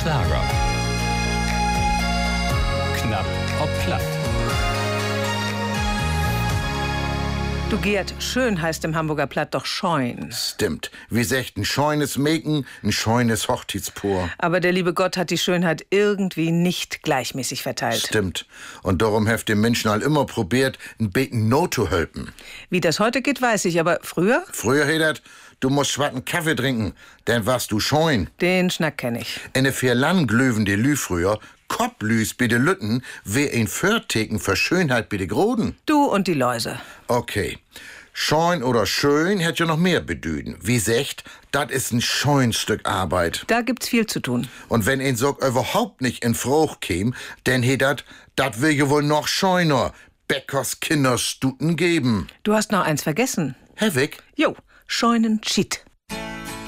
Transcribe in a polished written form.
Lager. Knapp ob platt. Du Gerd, schön heißt im Hamburger Platt doch Scheun. Stimmt. Wie sagt ein scheunes Mäken, ein scheunes Hochzeitspaar. Aber der liebe Gott hat die Schönheit irgendwie nicht gleichmäßig verteilt. Stimmt. Und darum hat der Menschen halt immer probiert, ein bisschen no zu helfen. Wie das heute geht, weiß ich, aber früher? Früher hedert, du musst schwarzen Kaffee trinken, dann warst du scheun. Den Schnack kenn ich. In de Vierland glöwen de Lü früher, Kopplüs bi de Lütten, wär ein Förteken für Schönheit bi de Groden. Du und die Läuse. Okay. Scheun oder schön hätt ja noch mehr bedüden. Wie secht, dat is ein Scheunstück Arbeit. Da gibt's viel zu tun. Und wenn ein Sock überhaupt nicht in Frucht käm, denn dat will ja wohl noch scheuner Bäckers Kinderstuten geben. Du hast noch eins vergessen. Herr Wick? Jo, Scheunenschied.